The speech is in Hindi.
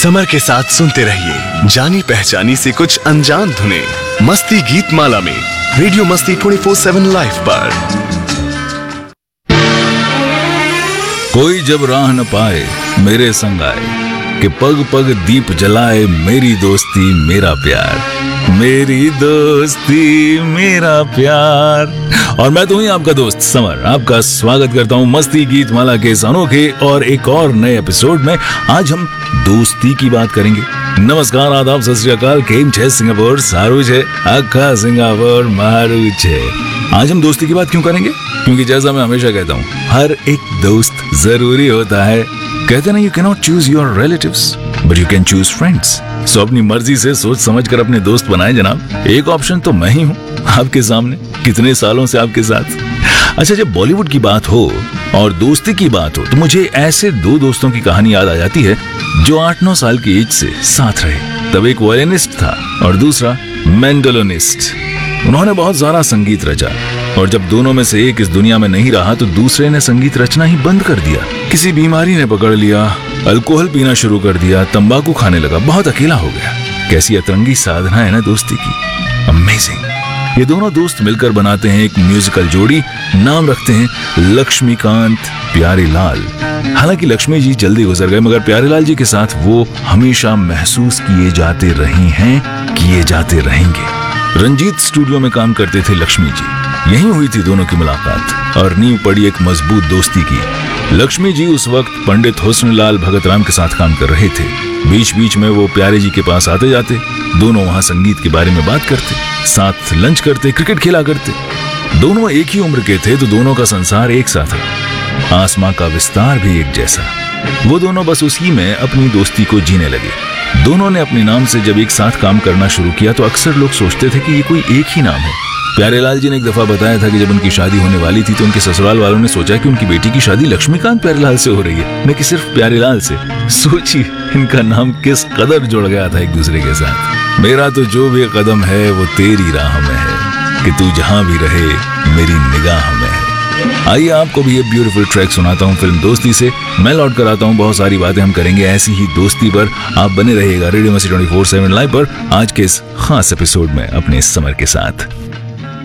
समर के साथ सुनते रहिए जानी पहचानी से कुछ अनजान धुने मस्ती गीत माला में रेडियो मस्ती 24/7 लाइव पर। कोई जब राह न पाए मेरे संग आए कि पग पग दीप जलाए मेरी दोस्ती मेरा प्यार, मेरी दोस्ती मेरा प्यार। और मैं तो हूं आपका दोस्त समर, आपका स्वागत करता हूं मस्ती गीत माला के इस अनोखे और एक और नए एपिसोड में। आज हम दोस्ती की बात करेंगे। नमस्कार, आदाब, सत श्री अकाल, केम छे सिंगापुर, सारू छे, आखा सिंगापुर मारू छे। आज हम दोस्ती की बात क्यों करेंगे? क्योंकि जैसा मैं हमेशा कहता हूँ, हर एक दोस्त जरूरी होता है। कहते ना, you can not choose your relatives but you can choose friends. सो अपनी मर्जी से सोच समझ कर अपने दोस्त बनाए जनाब। एक ऑप्शन तो मैं ही हूँ आपके सामने, कितने सालों से आपके साथ। अच्छा, जब बॉलीवुड की बात हो और दोस्ती की बात हो तो मुझे ऐसे दो दोस्तों की कहानी याद आ जाती है जो 8-9 साल की एज से साथ रहे। तब एक वायलिनिस्ट था और दूसरा मैंडोलिनिस्ट। उन्होंने बहुत सारा संगीत रचा और जब दोनों में से एक इस दुनिया में नहीं रहा तो दूसरे ने संगीत रचना ही बंद कर दिया। किसी बीमारी ने पकड़ लिया, अल्कोहल पीना शुरू कर दिया, तंबाकू खाने लगा, बहुत अकेला हो गया। कैसी अतरंगी साधना है ना दोस्ती की, अमेजिंग। ये दोनों दोस्त मिलकर बनाते हैं एक म्यूजिकल जोड़ी, नाम रखते हैं लक्ष्मीकांत प्यारेलाल। हालांकि लक्ष्मी जी जल्दी गुजर गए, मगर प्यारेलाल जी के साथ वो हमेशा महसूस किए जाते रहे हैं, किए जाते रहेंगे। रंजीत स्टूडियो में काम करते थे लक्ष्मी जी, यहीं हुई थी दोनों की मुलाकात और नींव पड़ी एक मजबूत दोस्ती की। लक्ष्मी जी उस वक्त पंडित हुस्नलाल भगतराम के साथ काम कर रहे थे। बीच बीच में वो प्यारे जी के पास आते जाते, दोनों वहां संगीत के बारे में बात करते, साथ लंच करते, क्रिकेट खेला करते। दोनों एक ही उम्र के थे तो दोनों का संसार एक सा था, आसमां का विस्तार भी एक जैसा। वो दोनों बस उसी में अपनी दोस्ती को जीने लगे। दोनों ने अपने नाम से जब एक साथ काम करना शुरू किया तो अक्सर लोग सोचते थे कि ये कोई एक ही नाम है। प्यारेलाल जी ने एक दफा बताया था कि जब उनकी शादी होने वाली थी तो उनके ससुराल वालों ने सोचा कि उनकी बेटी की शादी लक्ष्मीकांत प्यारेलाल से हो रही है, न कि सिर्फ प्यारेलाल से। सोचिए इनका नाम किस कदर जुड़ गया था एक दूसरे के साथ। मेरा तो जो भी कदम है वो तेरी राह में है, कि तू जहां भी रहे मेरी निगाह में है। आइए आपको भी ये ब्यूटीफुल ट्रैक सुनाता हूँ फिल्म दोस्ती से। मैं लौट कर आता हूँ, बहुत सारी बातें हम करेंगे ऐसी ही दोस्ती पर। आप बने रहिएगा रेडियो मस्ती 24/7 लाइव पर आज के इस खास एपिसोड में अपने समर के साथ।